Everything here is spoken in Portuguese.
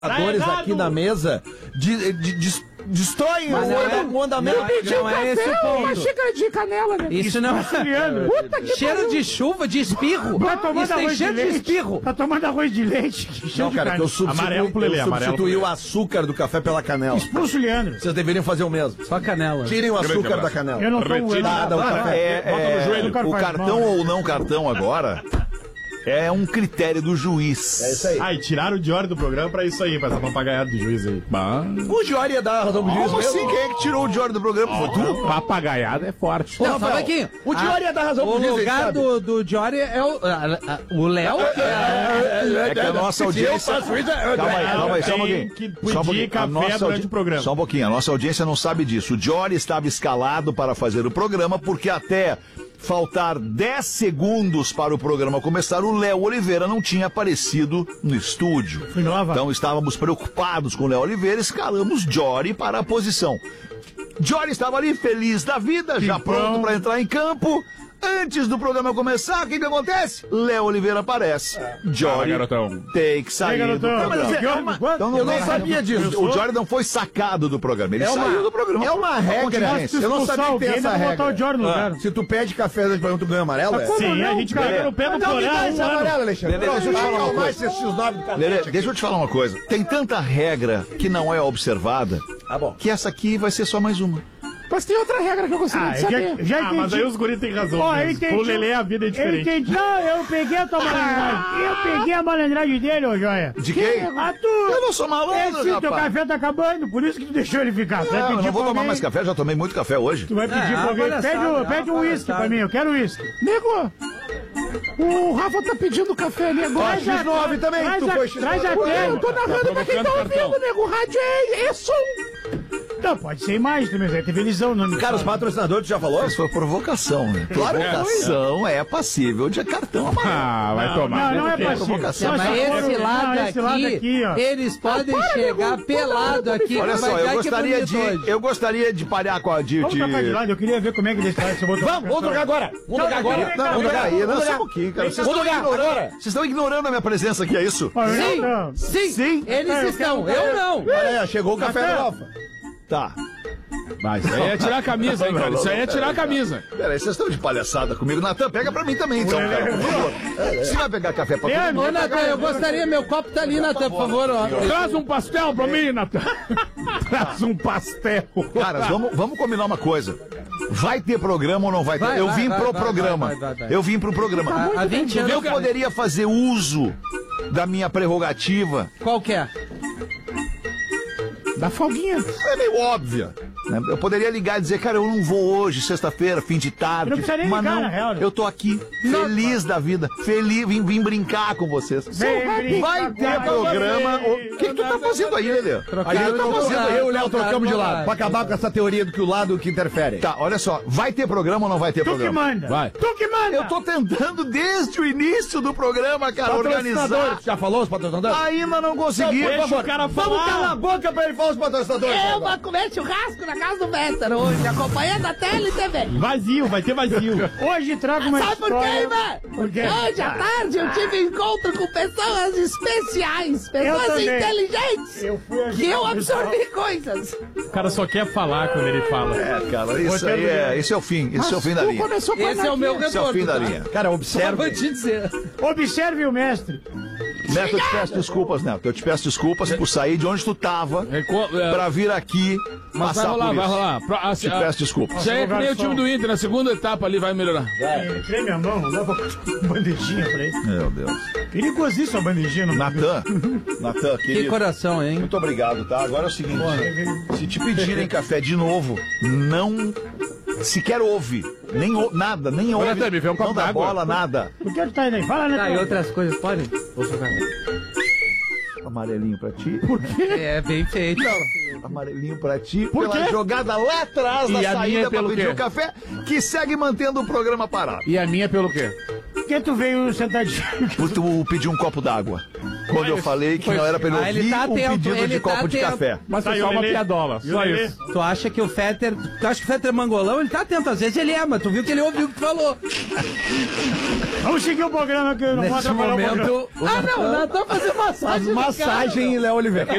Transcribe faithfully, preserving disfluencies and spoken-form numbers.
Tá aqui na mesa de, de, de, destroem o, é, o andamento. Não, é, não é esse o ponto. Uma xícara de canela, né? Isso não é. Puta que cheiro de chuva, de espirro. Tá tomando Isso arroz cheiro de, de espirro. Tá tomando arroz de leite. Não, cara, que eu substituí, eu substituí o açúcar do café pela canela. Expulso o Leandro. Vocês deveriam fazer o mesmo. Só canela. Tirem o açúcar da canela. Eu não tomo nada. O café. É, é, o cartão ou não cartão agora é um critério do juiz. É isso aí. Ah, e tiraram o Diori do programa pra isso aí, pra essa papagaiada do juiz aí. Bah. O Diori ia dar razão pro juiz mesmo. Assim, quem é que tirou o Diori do programa? Foi tu? Papagaiada é forte. Não, só aqui. O Diori ia dar razão pro juiz. O lugar do, do Diori é o, a, a, o Léo. É, é, é, é que a nossa audiência... Calma aí, calma aí, só um pouquinho. Que pedir café durante o programa. Só um pouquinho, a nossa audiência não sabe disso. O Diori estava escalado para fazer o programa porque até... faltar dez segundos para o programa começar, o Léo Oliveira não tinha aparecido no estúdio. Então estávamos preocupados com o Léo Oliveira e escalamos Diori para a posição. Diori estava ali feliz da vida, já pronto para entrar em campo. Antes do programa começar, o que, que acontece? Léo Oliveira aparece. É. Diori ah, tem que sair Ei, do programa. É, é uma, então não eu não sabia disso. O Diori não foi sacado do programa, ele é uma, saiu do programa. É uma regra. Eu não sabia que tem essa regra. O Diori no ah, se tu pede café durante o programa, tu ganha amarelo, é? Sim, não, a gente ganha no pé do Porã. Não, amarelo, Alexandre. Deixa eu te falar uma coisa. Lelê, deixa eu te falar uma coisa. Tem tanta regra que não é observada, ah, bom. que essa aqui vai ser só mais uma. Mas tem outra regra que eu gostaria ah, de saber. Já, já ah, mas aí os guris têm razão. Oh, o Lelê a vida é diferente. Eu entendi. Não, eu peguei a tua malandragem. Eu peguei a malandragem dele, ô Joia. De quem? A tu. Eu não sou malandro, é, sim, teu café tá acabando, por isso que tu deixou ele ficar. Não, eu não vou tomar alguém... mais café, já tomei muito café hoje. Tu vai pedir é, pra alguém. Pede, um, pede um uísque pra mim, eu quero uísque. Nego, o Rafa tá pedindo café, nego. Traz a nove também. Traz a, traz a tela. Eu tô narrando pra quem tá ouvindo, nego. O rádio é, é som. Não, pode ser imagem também, vai ter televisão. Não Cara, os patrocinadores, tu já falou? Isso foi provocação, né? Provocação é passível de cartão amarelo. Ah, vai tomar. Não, não é passível. Mas esse lado não, esse aqui, aqui eles podem ah, chegar nego, pelado aqui. Olha só, eu gostaria de, eu gostaria de parar com a de... Vamos trocar de lado, eu queria ver como é que eles fazem. Vamos, vamos trocar agora. Vamos trocar agora. Vamos trocar aí, não, só um pouquinho, cara. Vocês estão ignorando. Vocês estão ignorando a minha presença aqui, é isso? Sim, sim, sim. Eles estão, eu não. Olha aí, chegou o café da Alfa. Tá. Mas isso aí é tirar a camisa, hein, cara? Isso aí é tirar a camisa. Peraí, vocês estão de palhaçada comigo. Natan, pega pra mim também, então, cara, por favor. Você vai pegar café pra todo mundo? Ô, Natan, eu gostaria, meu copo tá ali, Natan, por favor. Ó. Traz um pastel pra mim, Natan. Traz um pastel. Cara, vamos, vamos combinar uma coisa. Vai ter programa ou não vai ter? Vai, eu vai, vim vai, pro vai, programa. Vai, vai, vai, vai. Eu vim pro programa. Há vinte anos. Eu poderia fazer uso da minha prerrogativa. Qual que é? Da folguinha. É meio óbvia. Né? Eu poderia ligar e dizer, cara, eu não vou hoje, sexta-feira, fim de tarde. Eu não nem mas ligar, não, na real. Eu tô aqui, não, feliz da vida. Feliz, vim, vim brincar com vocês. Vem, vai ter vai, programa. O que, que tu tá fazendo aí, Lelê? A gente tá fazendo, eu e o Léo trocamos de lado. Pra acabar com essa teoria do que o lado que interfere. Tá, olha só, vai ter programa ou não vai ter tu programa? Tu que manda. Vai. Tu que manda. Eu tô tentando desde o início do programa, cara, organizar. Já falou os patrocinadores? Ainda não consegui. Deixa o cara falar. Vamos calar a boca pra ele falar os patrocinadores. Eu vou comer churrasco na casa do Vétero hoje, acompanhando a tele e T V. Vazio, vai ter vazio. Hoje trago uma Sabe história... por quê, velho? Porque hoje à tarde eu tive encontro com pessoas especiais, pessoas inteligentes, eu fui que eu absorvi coisas. O cara só quer falar quando ele fala. É, cara, isso aí é, isso é o fim, isso é o fim da linha. Esse é o meu retorno. Esse é o fim da linha. Cara, observe. Vou te dizer. Observe o mestre. Neto, eu te peço desculpas, Neto. Eu te peço desculpas por sair de onde tu tava pra vir aqui Mas passar vai rolar, por isso. vai rolar. Pro, a, te a, peço desculpas. Já é que nem o time do Inter, na segunda etapa ali vai melhorar. Ele crê minha mão, leva bandejinha pra ele. Meu Deus. Perigosíssima a bandejinha no Natan, Natan, querido. Que coração, hein? Muito obrigado, tá? Agora é o seguinte, Pô, se te pedirem café de novo, não sequer ouve. Nem ou, nada, nem ouve. Natan, me vê um copo não dá d'água. bola, nada. Por que tu tá indo aí? Fala, né? Tá, e outras coisas podem? Vou jogar. Amarelinho pra ti. Por quê? É, bem feito. Não. Amarelinho pra ti. Por pela quê? jogada lá atrás E da a saída minha pra pelo pedir quê? o café, que segue mantendo o programa parado. E a minha pelo quê? Por que tu veio sentadinho? Por tu pedir um copo d'água. Quando eu falei que Foi- não era pra ele Ah, ele ouvir tá um atento, pedido ele de tá copo de atento. café. Mas Tá, foi e o só uma Lelê? piadola, E o só Lelê? isso. Tu acha que o Fetter. Tu acha que o Fetter é mangolão? Ele tá atento, às vezes ele é, mas tu viu que ele ouviu o que tu falou. Vamos seguir o programa que eu não vou Nesse atrapalhar o programa. momento, Ah, não, nós estamos fazendo massagem. massagem em Léo Oliveira.